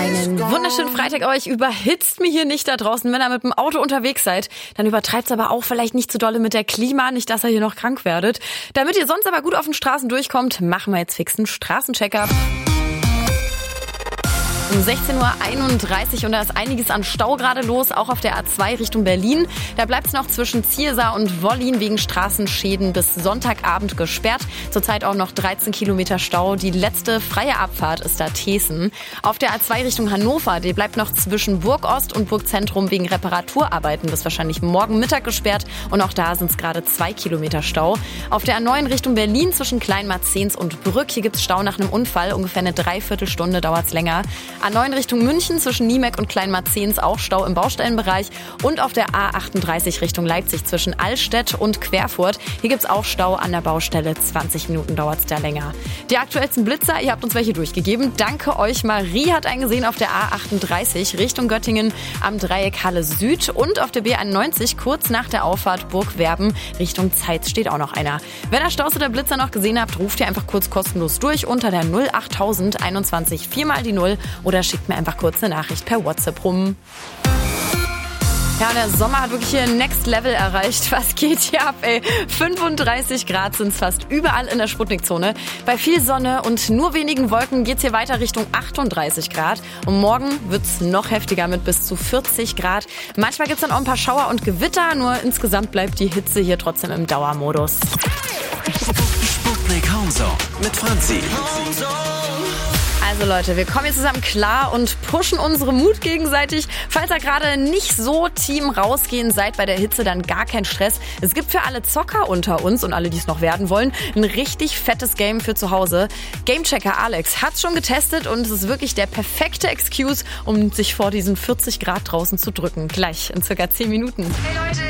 Einen wunderschönen Freitag euch. Überhitzt mir hier nicht da draußen. Wenn ihr mit dem Auto unterwegs seid, dann übertreibt's aber auch vielleicht nicht zu dolle mit der Klima. Nicht, dass ihr hier noch krank werdet. Damit ihr sonst aber gut auf den Straßen durchkommt, machen wir jetzt fix einen Straßencheck-up. Um 16:31 Uhr und da ist einiges an Stau gerade los, auch auf der A2 Richtung Berlin. Da bleibt es noch zwischen Ziersar und Wollin wegen Straßenschäden bis Sonntagabend gesperrt. Zurzeit auch noch 13 Kilometer Stau. Die letzte freie Abfahrt ist da Thesen. Auf der A2 Richtung Hannover, die bleibt noch zwischen Burgost und Burgzentrum wegen Reparaturarbeiten bis wahrscheinlich morgen Mittag gesperrt. Und auch da sind es gerade 2 Kilometer Stau. Auf der A9 Richtung Berlin zwischen Kleinmarzens und Brück, hier gibt es Stau nach einem Unfall. Ungefähr eine Dreiviertelstunde dauert es länger. A9 Richtung München zwischen Niemek und Kleinmarzens auch Stau im Baustellenbereich. Und auf der A38 Richtung Leipzig zwischen Allstedt und Querfurt. Hier gibt's auch Stau an der Baustelle. 20 Minuten dauert's da länger. Die aktuellsten Blitzer, ihr habt uns welche durchgegeben. Danke euch. Marie hat einen gesehen auf der A38 Richtung Göttingen am Dreieck Halle Süd. Und auf der B91 kurz nach der Auffahrt Burgwerben Richtung Zeitz steht auch noch einer. Wenn ihr Staus oder Blitzer noch gesehen habt, ruft ihr einfach kurz kostenlos durch unter der 08000 21 4 mal die 0 oder schickt mir einfach kurz eine Nachricht per WhatsApp rum. Ja, der Sommer hat wirklich hier Next Level erreicht. Was geht hier ab, ey? 35 Grad sind es fast überall in der Sputnik-Zone. Bei viel Sonne und nur wenigen Wolken geht's hier weiter Richtung 38 Grad. Und morgen wird's noch heftiger mit bis zu 40 Grad. Manchmal gibt's dann auch ein paar Schauer und Gewitter, nur insgesamt bleibt die Hitze hier trotzdem im Dauermodus. Sputnik Homezone mit Franzi. Also Leute, wir kommen jetzt zusammen klar und pushen unsere Mut gegenseitig. Falls ihr gerade nicht so Team rausgehen seid bei der Hitze, dann gar kein Stress. Es gibt für alle Zocker unter uns und alle, die es noch werden wollen, ein richtig fettes Game für zu Hause. Gamechecker Alex hat's schon getestet und es ist wirklich der perfekte Excuse, um sich vor diesen 40 Grad draußen zu drücken. Gleich in circa 10 Minuten. Hey Leute.